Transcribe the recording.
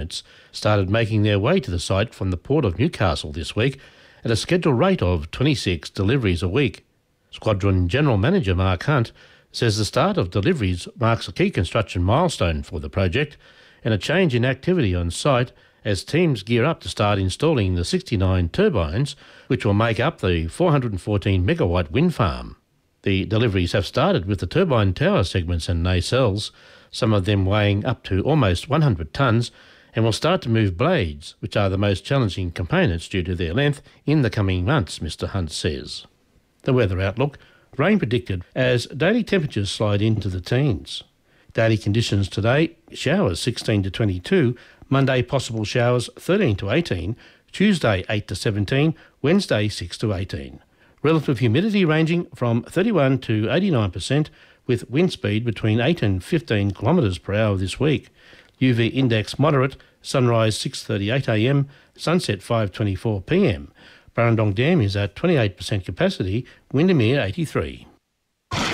boats started making their way to the site from the Port of Newcastle this week at a scheduled rate of 26 deliveries a week. Squadron General Manager Mark Hunt says the start of deliveries marks a key construction milestone for the project and a change in activity on site as teams gear up to start installing the 69 turbines which will make up the 414 megawatt wind farm. The deliveries have started with the turbine tower segments and nacelles, some of them weighing up to almost 100 tonnes, and will start to move blades, which are the most challenging components due to their length, in the coming months, Mr Hunt says. The weather outlook: rain predicted as daily temperatures slide into the teens. Daily conditions today: showers 16 to 22, Monday possible showers 13 to 18, Tuesday 8 to 17, Wednesday 6 to 18. Relative humidity ranging from 31 to 89%, with wind speed between 8 and 15 kilometres per hour this week. UV index moderate, sunrise 6:38am, sunset 5:24pm. Burrendong Dam is at 28% capacity, Windermere 83.